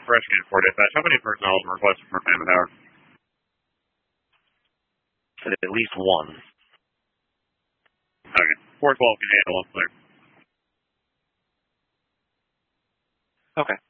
rescue for dispatch. How many personnel is requested for Mammoth Hour? At least one. Okay. 412 can handle them, clear. Okay.